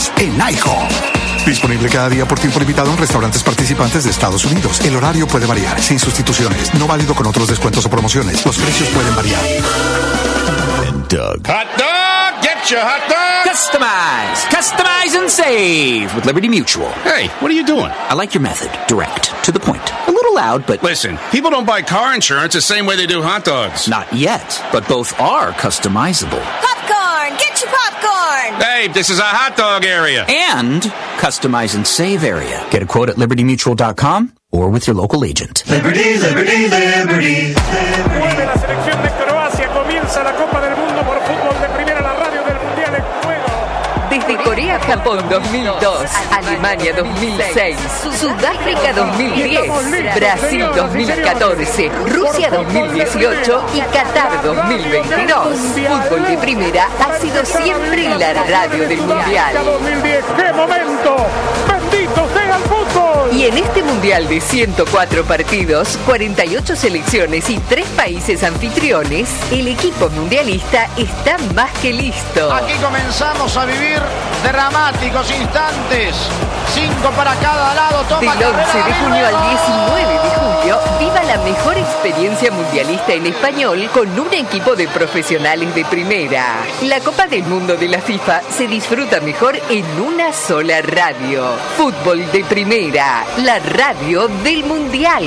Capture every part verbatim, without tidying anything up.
Unidos en IHOP. Disponible cada día por tiempo limitado en restaurantes participantes de Estados Unidos. El horario puede variar, sin sustituciones. No válido con otros descuentos o promociones. Los precios pueden variar. Doug. Hot dog! Get your hot dog! Customize! Customize and save with Liberty Mutual. Hey, what are you doing? I like your method. Direct. To the point. A little loud, but... Listen, people don't buy car insurance the same way they do hot dogs. Not yet, but both are customizable. Popcorn! Get your popcorn! Hey, this is a hot dog area. And customize and save area. Get a quote at liberty mutual dot com or with your local agent. Liberty, Liberty, Liberty, Liberty. Vuelve la selección de Croacia, comienza la Copa del Mundo por fútbol de primera, la radio del Mundial en juego. Desde Corea-Japón dos mil dos, Alemania dos mil seis, Sudáfrica dos mil diez, Brasil dos mil catorce, Rusia dos mil dieciocho y Qatar dos mil veintidós. Fútbol de primera ha sido siempre la radio del Mundial. dos mil diez, ¡qué momento! ¡Bendito sea el fútbol! Y en este Mundial de ciento cuatro partidos, cuarenta y ocho selecciones y tres países anfitriones, el equipo mundialista está más que listo. Aquí comenzamos a vivir dramáticos instantes. Cinco para cada lado. Toma Del once de junio al diecinueve de julio, viva la mejor experiencia mundialista en español con un equipo de profesionales de primera. La Copa del Mundo de la FIFA se disfruta mejor en una sola radio. Fútbol de primera, la radio del Mundial.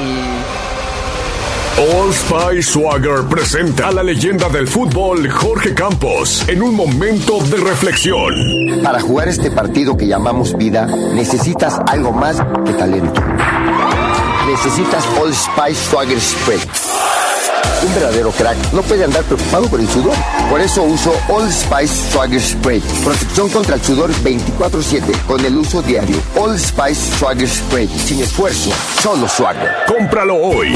Old Spice Swagger presenta a la leyenda del fútbol Jorge Campos en un momento de reflexión. Para jugar este partido que llamamos vida, necesitas algo más que talento. Necesitas Old Spice Swagger Spray. Un verdadero crack no puede andar preocupado por el sudor. Por eso uso Old Spice Swagger Spray. Protección contra el sudor veinticuatro siete con el uso diario. Old Spice Swagger Spray. Sin esfuerzo, solo Swagger. Cómpralo hoy.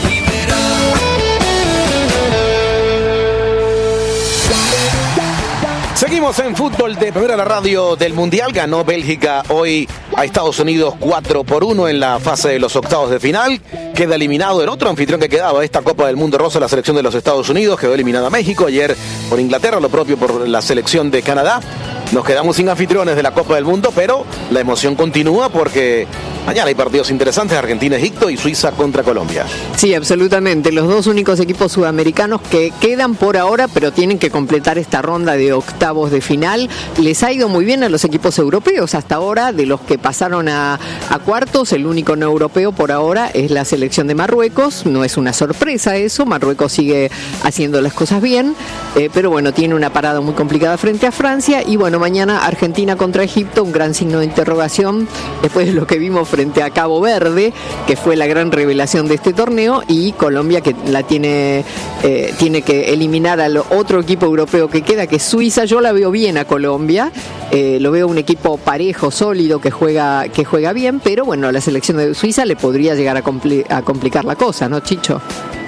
Seguimos en fútbol de primera, la radio del Mundial. Ganó Bélgica hoy a Estados Unidos cuatro por uno en la fase de los octavos de final. Queda eliminado el otro anfitrión que quedaba esta Copa del Mundo rosa, la selección de los Estados Unidos. Quedó eliminada México ayer por Inglaterra, lo propio por la selección de Canadá. Nos quedamos sin anfitriones de la Copa del Mundo, pero la emoción continúa porque mañana hay partidos interesantes: Argentina-Egipto y Suiza contra Colombia. Sí, absolutamente. Los dos únicos equipos sudamericanos que quedan por ahora, pero tienen que completar esta ronda de octavos de final. Les ha ido muy bien a los equipos europeos hasta ahora. De los que pasaron a, a cuartos, el único no europeo por ahora es la selección de Marruecos. No es una sorpresa eso. Marruecos sigue haciendo las cosas bien, eh, pero bueno, tiene una parada muy complicada frente a Francia. Y bueno, mañana Argentina contra Egipto, un gran signo de interrogación después de lo que vimos frente a Cabo Verde, que fue la gran revelación de este torneo, y Colombia, que la tiene eh, tiene que eliminar al otro equipo europeo que queda, que es Suiza. Yo la veo bien a Colombia, eh, lo veo un equipo parejo, sólido, que juega que juega bien, pero bueno, la selección de Suiza le podría llegar a, compli- a complicar la cosa, ¿no, Chicho?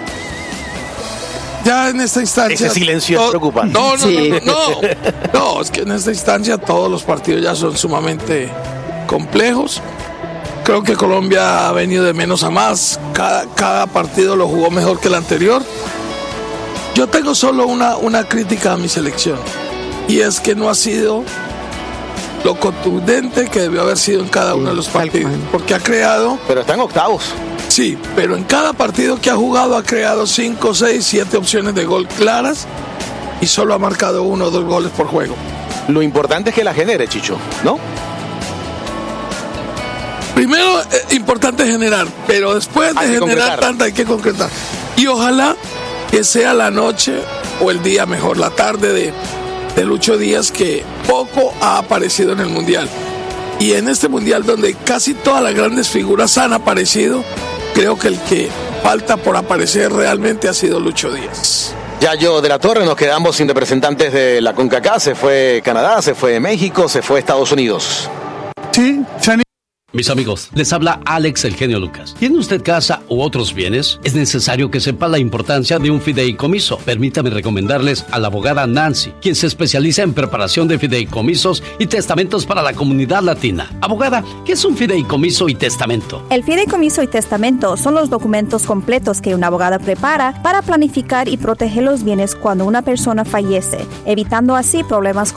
Ya en esta instancia... Ese silencio es preocupante. No, no, Sí. no, no, no, no, es que en esta instancia todos los partidos ya son sumamente complejos. Creo que Colombia ha venido de menos a más. Cada, cada partido lo jugó mejor que el anterior. Yo tengo solo una, una crítica a mi selección, y es que no ha sido lo contundente que debió haber sido en cada uno de los partidos, porque ha creado... Pero está en octavos. Sí, pero en cada partido que ha jugado ha creado cinco, seis, siete opciones de gol claras y solo ha marcado uno o dos goles por juego. Lo importante es que la genere, Chicho, ¿no? Primero, eh, importante generar, pero después de Hay que generar concretar. tanta hay que concretar. Y ojalá que sea la noche o el día, mejor la tarde de, de Lucho Díaz, que poco ha aparecido en el Mundial. Y en este Mundial, donde casi todas las grandes figuras han aparecido, creo que el que falta por aparecer realmente ha sido Lucho Díaz. Yayo de la Torre, nos quedamos sin representantes de la CONCACAF. Se fue Canadá, se fue México, se fue Estados Unidos. Sí, Chani. Mis amigos, les habla Alex El Genio Lucas. ¿Tiene usted casa u otros bienes? Es necesario que sepa la importancia de un fideicomiso. Permítame recomendarles a la abogada Nancy, quien se especializa en preparación de fideicomisos y testamentos para la comunidad latina. Abogada, ¿qué es un fideicomiso y testamento? El fideicomiso y testamento son los documentos completos que un abogado prepara para planificar y proteger los bienes cuando una persona fallece, evitando así problemas